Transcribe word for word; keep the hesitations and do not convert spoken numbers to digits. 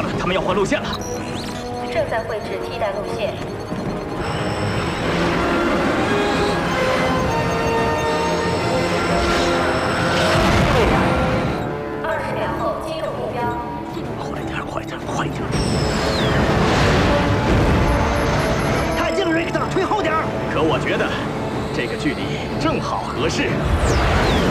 大了，他们要换路线了。 正在绘制替代路线。二十秒后击中目标。 快点，快点，快点！ 太近了，瑞克特，退后点儿。 可我觉得这个距离正好合适。